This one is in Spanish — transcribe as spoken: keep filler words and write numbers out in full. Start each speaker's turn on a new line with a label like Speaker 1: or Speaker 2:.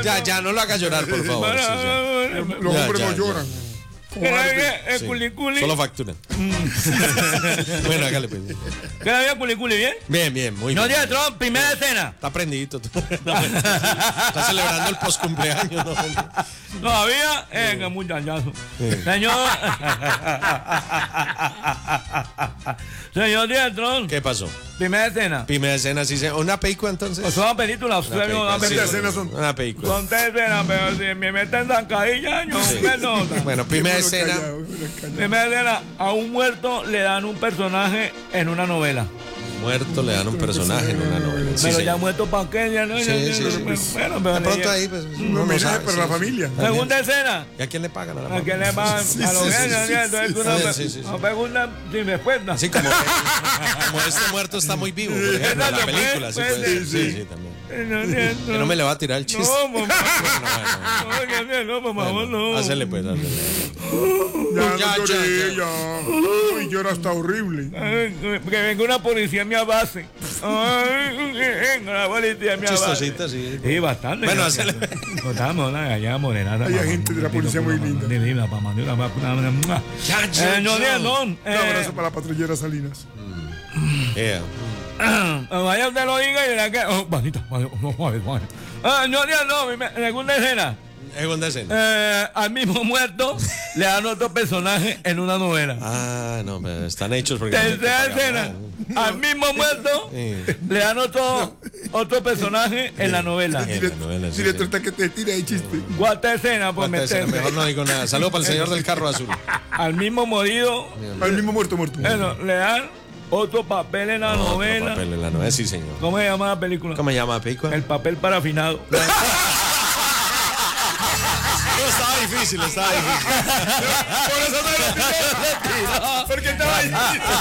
Speaker 1: Ya, ya, no lo haga llorar, por favor. Sí, ya.
Speaker 2: Los
Speaker 1: Ya,
Speaker 2: hombres
Speaker 1: ya,
Speaker 2: no
Speaker 1: ya.
Speaker 2: lloran.
Speaker 3: El
Speaker 1: Sí.
Speaker 3: culi culi.
Speaker 1: Solo facturan. Bueno, hágale pues.
Speaker 3: ¿Qué había culi culi bien?
Speaker 1: Bien, bien, muy
Speaker 3: No,
Speaker 1: bien.
Speaker 3: día Trump, primera escena.
Speaker 1: Está prendidito. No, está celebrando el postcumpleaños. ¿No?
Speaker 3: Todavía, venga, muchachazo. Señor. Señor Dietron,
Speaker 1: ¿Qué pasó?
Speaker 3: primera escena.
Speaker 1: Primera escena, sí. se- ¿Una película entonces?
Speaker 3: Pues una película, usted
Speaker 1: Una
Speaker 3: vio una
Speaker 1: película, sí,
Speaker 3: película.
Speaker 2: escenas son?
Speaker 1: Una película.
Speaker 3: Son tres escenas, pero si me meten zancadilla, yo me nota.
Speaker 1: Bueno, primera
Speaker 2: Uno
Speaker 1: escena.
Speaker 2: callado, uno callado.
Speaker 3: Primera escena, a un muerto le dan un personaje en una novela.
Speaker 1: Muerto le dan un personaje en una novela. Sí,
Speaker 3: pero
Speaker 1: señor.
Speaker 3: ya muerto para qué, ya no,
Speaker 1: Sí,
Speaker 3: ya, ya,
Speaker 1: sí,
Speaker 3: ya,
Speaker 1: sí,
Speaker 3: pero-
Speaker 1: pues,
Speaker 3: bueno, pero
Speaker 1: de pronto
Speaker 3: ya-
Speaker 1: ahí, pues,
Speaker 2: Un
Speaker 1: uno no
Speaker 2: homenaje
Speaker 1: sabe,
Speaker 2: para
Speaker 1: sí,
Speaker 2: la
Speaker 1: sí.
Speaker 2: familia.
Speaker 3: Segunda escena.
Speaker 1: ¿Y a quién le pagan? ¿A la
Speaker 3: ¿A quién le van? A los
Speaker 2: sí,
Speaker 3: genios,
Speaker 2: sí,
Speaker 3: entonces
Speaker 2: sí,
Speaker 3: uno
Speaker 1: sí,
Speaker 3: me-
Speaker 1: sí, sí, sí.
Speaker 3: me pregunta sin respuesta.
Speaker 1: Así como, como este muerto está muy vivo, por ejemplo, en la
Speaker 3: Exacto,
Speaker 1: película. Sí,
Speaker 3: pues,
Speaker 1: pues,
Speaker 3: pues,
Speaker 1: sí, sí, también.
Speaker 3: No, no,
Speaker 1: Que no me le va a tirar el chiste.
Speaker 3: No, mamá.
Speaker 1: Bueno,
Speaker 3: No, que bien, no, por favor,
Speaker 1: bueno,
Speaker 3: no.
Speaker 1: hácele pues, hácele.
Speaker 2: Ya,
Speaker 1: Ya,
Speaker 2: no lloré,
Speaker 1: ya,
Speaker 2: ya. Uy, llora hasta horrible.
Speaker 3: Ay, que venga una policía me abase. Ay, que venga la policía me abase.
Speaker 1: Chistosita, sí.
Speaker 3: Sí, bastante.
Speaker 1: Bueno,
Speaker 3: ya,
Speaker 1: hacele.
Speaker 3: no, estamos una gallada moderada.
Speaker 2: Hay agentes de la policía muy linda.
Speaker 3: Divina, pa' mandar una vacuna, una- una-
Speaker 1: Ya, ya,
Speaker 3: Eh, no,
Speaker 1: ya.
Speaker 3: no,
Speaker 2: Un
Speaker 3: eh,
Speaker 2: abrazo para la patrullera Salinas.
Speaker 1: Yeah.
Speaker 3: vaya usted lo diga y verá que. Oh, Juanita, Juanita, no, Juan, Juan. Ah, no, no, no, mi- segunda escena.
Speaker 1: Segunda escena.
Speaker 3: Eh, al mismo muerto le dan otro personaje en una novela.
Speaker 1: Ah, no, pero están hechos porque. no hay que
Speaker 3: Tercera
Speaker 1: pagar
Speaker 3: escena.
Speaker 1: nada.
Speaker 3: Al mismo muerto
Speaker 1: Sí.
Speaker 3: le dan otro, otro personaje en la novela.
Speaker 1: En la novela, sí,
Speaker 2: Director,
Speaker 1: sí.
Speaker 2: está que te tira de chiste.
Speaker 3: Cuarta escena, pues
Speaker 1: Cuarta escena,
Speaker 3: meterse.
Speaker 1: mejor no digo nada. Saludos para el señor del carro azul.
Speaker 3: Al mismo morido,
Speaker 2: Al mismo muerto, muerto.
Speaker 3: bueno, le dan otro papel en la
Speaker 1: Otro
Speaker 3: novela.
Speaker 1: papel en la novela, sí, señor.
Speaker 3: ¿Cómo se llama la película?
Speaker 1: ¿Cómo se llama la película?
Speaker 3: El papel parafinado.
Speaker 1: No, estaba difícil, estaba difícil.
Speaker 2: Por eso no lo tiré. Porque estaba ahí.